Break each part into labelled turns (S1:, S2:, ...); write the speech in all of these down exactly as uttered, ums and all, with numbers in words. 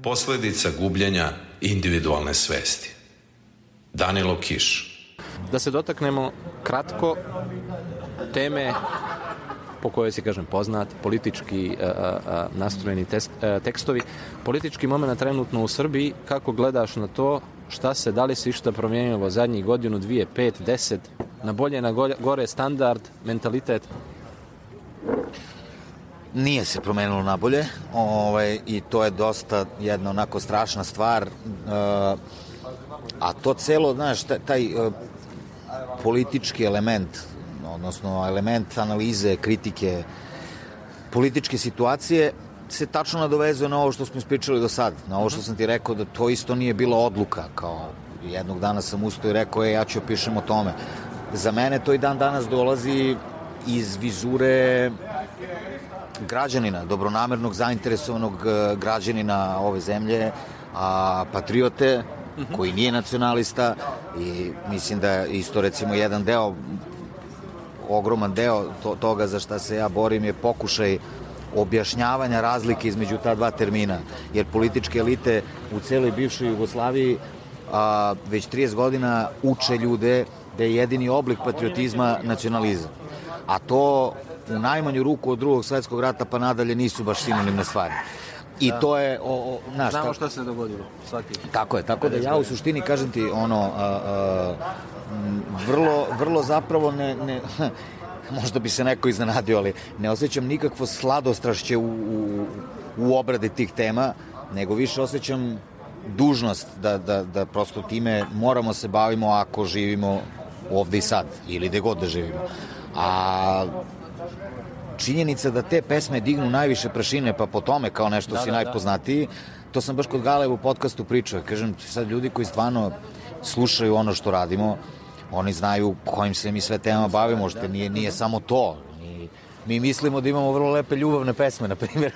S1: posledica gubljenja individualne svesti. Danilo Kiš.
S2: Da se dotaknemo kratko teme po kojoj se, kažem, poznat, politički a, a, nastrojeni tes, a, tekstovi. Politički moment trenutno u Srbiji, kako gledaš na to, šta se, da li se išta promijenilo zadnjih godinu, dvije, pet, deset, na bolje, na gore, standard, mentalitet?
S3: Nije se promenilo na bolje, ovaj, i to je dosta jedna onako strašna stvar, uh, a to celo, znaš, taj, taj uh, politički element, odnosno element analize, kritike, političke situacije, se tačno nadovezuje na ovo što smo ispričali do sad, na ovo što sam ti rekao da to isto nije bila odluka, kao jednog dana sam ustao i rekao, e, ja ću opišem o tome. Za mene to i dan danas dolazi iz vizure građanina, dobronamernog, zainteresovanog građanina ove zemlje, a patriote, koji nije nacionalista, i mislim da je isto, recimo, jedan deo, ogroman deo to, toga za šta se ja borim je pokušaj objašnjavanja razlike između ta dva termina, jer političke elite u celoj bivšoj Jugoslaviji a, već trideset godina uče ljude da je jedini oblik patriotizma nacionalizam. A to u najmanju ruku od drugog svetskog rata pa nadalje nisu baš sinonimne stvari. I da. To je... O, o, naš,
S2: Znamo šta se dogodilo. Svaki.
S3: Tako je, tako da ja u suštini, kažem ti, ono, a, a, vrlo, vrlo zapravo ne... ne možda bi se neko iznenadio, ali ne osjećam nikakvo sladostrašće u, u, u obradi tih tema, nego više osjećam dužnost da, da, da prosto time moramo se bavimo ako živimo ovde i sad, ili gde god da živimo. A činjenica da te pesme dignu najviše prašine, pa po tome kao nešto da, si da, najpoznatiji, da. To sam baš kod Gale u podcastu pričao. Kažem, sad ljudi koji stvarno slušaju ono što radimo, oni znaju kojim se mi sve tema bavimo, što nije, nije samo to. Mi, mi mislimo da imamo vrlo lepe ljubavne pesme, na primjer.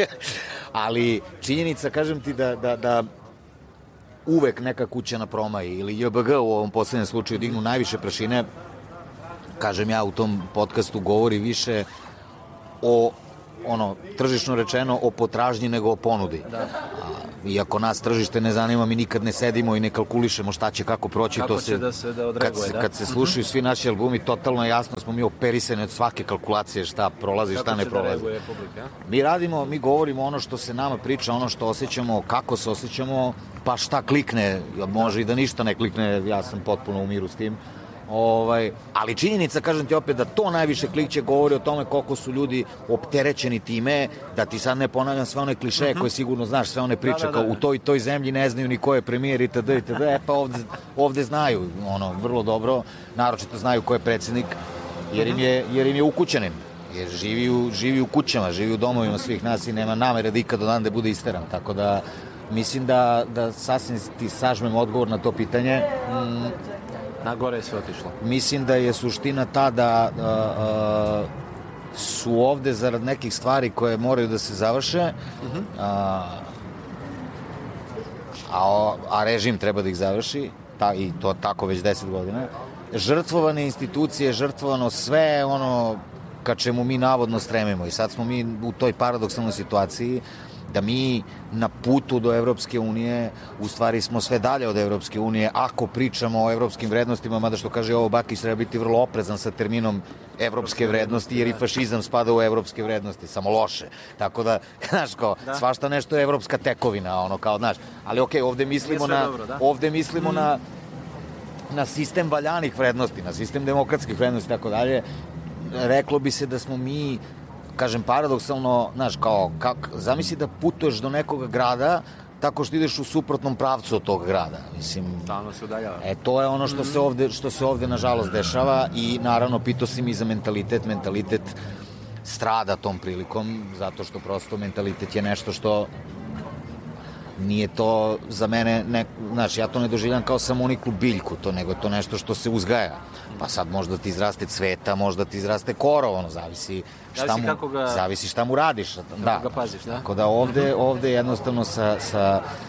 S3: Ali činjenica, kažem ti, da, da, da uvek neka kuća na promaji ili J B G u ovom poslednjem slučaju dignu najviše prašine, kažem ja u tom podcastu govori više o, ono, tržišno rečeno, o potražnji nego o ponudi. Da. A, iako nas tržište ne zanima, mi nikad ne sedimo i ne kalkulišemo šta će, kako proći.
S2: Kako
S3: to
S2: će
S3: se,
S2: da se da odreaguje,
S3: kad se,
S2: da?
S3: Kad se slušaju svi naši albumi, totalno jasno smo mi operisani od svake kalkulacije, šta prolazi, šta ne prolazi.
S2: Kako će da reaguje publika?
S3: Mi radimo, mi govorimo ono što se nama priča, ono što osjećamo, kako se osjećamo, pa šta klikne, može i da ništa ne klikne, ja sam potpuno u miru s tim. Ovaj, ali činjenica, kažem ti opet, da to najviše klikće govori o tome koliko su ljudi opterećeni time, da ti sad ne ponavljam sve one klišeje uh-huh. koje sigurno znaš, sve one priče, da, da, da. Kao u toj toj zemlji ne znaju ni ko je premijer itd. itd. E pa ovde, ovde znaju, ono, vrlo dobro, naročito znaju ko je predsjednik, jer im je, jer im je ukućanin, jer živi u, živi u kućama, živi u domovima svih nas i nema namere da ikad odande bude isteran, tako da mislim da, da sasvim ti sažmem odgovor na to pitanje. mm,
S2: Na gore je sve otišlo.
S3: Mislim da je suština ta da a, a, su ovde zarad nekih stvari koje moraju da se završe, uh-huh. a, a, a režim treba da ih završi, ta, i to tako već deset godina, žrtvovane institucije, žrtvovano sve ono ka čemu mi navodno stremimo. I sad smo mi u toj paradoksalnoj situaciji da mi na putu do Evropske unije u stvari smo sve dalje od Evropske unije ako pričamo o evropskim vrednostima, mada što kaže ovo Bakić, treba biti vrlo oprezan sa terminom evropske vrednosti, jer i fašizam spada u evropske vrednosti, samo loše. Tako da, znaš, kao, da. Svašta nešto je evropska tekovina, ono, kao, znaš, ali okej, okay, ovde mislimo na dobro, da? ovde mislimo mm. na na sistem valjanih vrednosti, na sistem demokratskih vrednosti, tako dalje. Reklo bi se da smo mi, kažem, paradoksalno, znaš, kao, kak, zamisli da putuješ do nekog grada tako što ideš u suprotnom pravcu od tog grada. Mislim,
S2: stalno se udaljava.
S3: E, to je ono što mm-hmm. se ovde, što se ovde, nažalost, dešava i, naravno, pitao si mi za mentalitet. Mentalitet strada tom prilikom, zato što prosto mentalitet je nešto što nije to za mene, ne, znaš, ja to ne doživljam kao samo uniklu biljku, to, nego to nešto što se uzgaja. Pa sad možda ti izraste cveta, možda ti izraste korov, ono, zavisi šta mu,
S2: ga,
S3: zavisi šta mu radiš.
S2: Kako
S3: da.
S2: ga paziš, da?
S3: Tako da ovde, ovde jednostavno sa, sa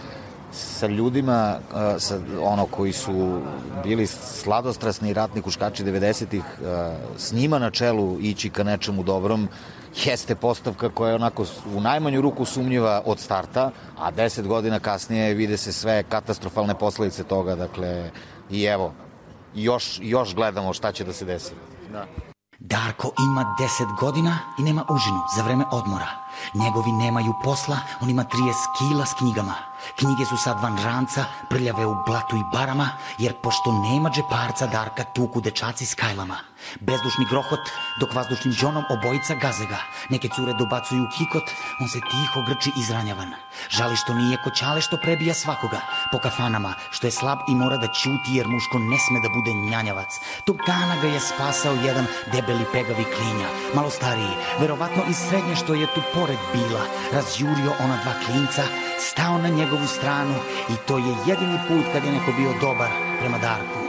S3: sa ljudima, sa ono koji su bili sladostrasni ratni huškači devedesetih, s njima na čelu ići ka nečemu dobrom, jeste postavka koja je onako u najmanju ruku sumnjiva od starta, a deset godina kasnije vide se sve katastrofalne posledice toga, dakle, i evo, još, još gledamo šta će da se desi. Da.
S4: Darko ima deset godina i nema užinu za vreme odmora. Njegovi nemaju posla, on ima trideset kila s knjigama. Knjige su sad van ranca, prljave u blatu i barama, jer pošto nema džeparca, Darka tuku dečaci s kajlama. Bezdušni grohot, dok vazdušnim džonom obojica gaze ga. Neke cure dobacuju kikot, on se tiho grči izranjavan. Žali što nije ko Ćale što prebija svakoga po kafanama, što je slab i mora da ćuti jer muško ne sme da bude njanjavac. Tog dana ga je spasao jedan debeli pegavi klinja, malo stariji, verovatno iz srednje što je tu pored bila. Razjurio ona dva klinca, stao na njegovu stranu i to je jedini put kad je neko bio dobar prema Darku.